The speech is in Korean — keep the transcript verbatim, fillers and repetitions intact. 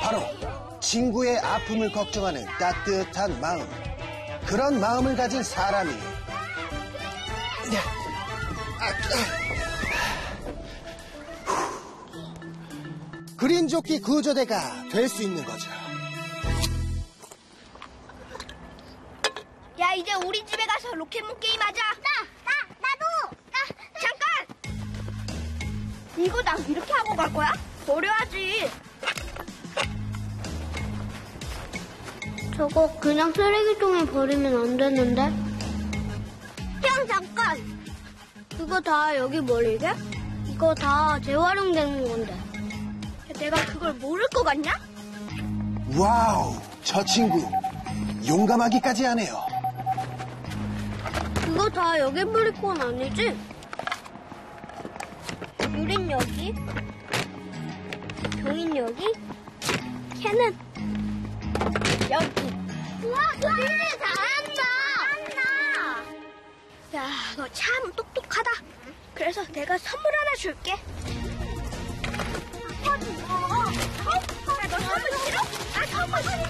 바로 친구의 아픔을 걱정하는 따뜻한 마음. 그런 마음을 가진 사람이 그린조끼 구조대가 될 수 있는 거죠. 야, 이제 우리 집에 가서 로켓몬 게임 하자. 나, 나, 나도. 나, 잠깐. 이거 나 이렇게 하고 갈 거야? 버려야지. 저거 그냥 쓰레기통에 버리면 안 되는데? 형, 잠깐. 그거 다 여기 버리게? 이거 다 재활용되는 건데. 내가 그걸 모를 것 같냐? 와우, 저 친구 용감하기까지 하네요. 그거 다 여기 버릴 건 아니지? 유린 여기, 종인 여기, 걔는 여기. 우와, 소리 잘한다. 잘한다. 야, 너 참 똑똑하다. 그래서 내가 선물 하나 줄게. 어, 어, 어? 야, 너 선물 싫어? 아, 선물 싫어.